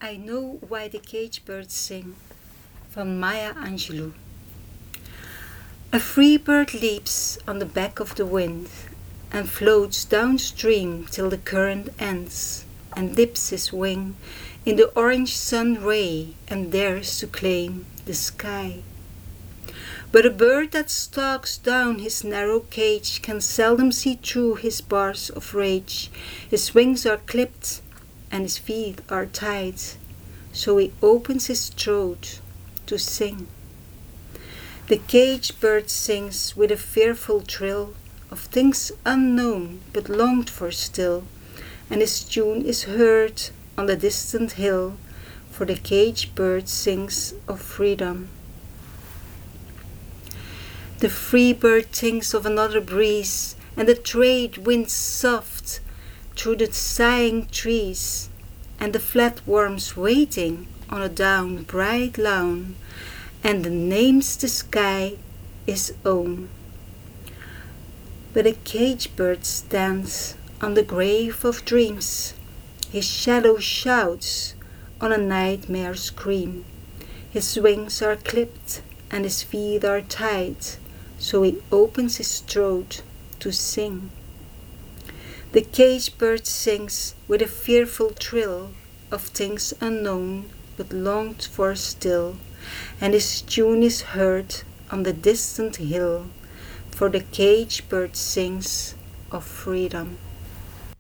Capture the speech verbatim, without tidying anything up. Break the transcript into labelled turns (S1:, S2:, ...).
S1: I Know Why the Cage Birds Sing van Maya Angelou. A free bird leaps on the back of the wind and floats downstream till the current ends, and dips his wing in the orange sun ray and dares to claim the sky. But a bird that stalks down his narrow cage can seldom see through his bars of rage. His wings are clipped and his feet are tied, so he opens his throat to sing. The cage bird sings with a fearful trill of things unknown but longed for still, and his tune is heard on the distant hill, for the cage bird sings of freedom. The free bird thinks of another breeze, and the trade winds soft through the sighing trees, and the flatworms waiting on a down bright lawn, and the names the sky is own. But a cage bird stands on the grave of dreams, his shadow shouts on a nightmare scream. His wings are clipped and his feet are tied, so he opens his throat to sing. The cage bird sings with a fearful trill of things unknown but longed for still, and his tune is heard on the distant hill, for the cage bird sings of freedom.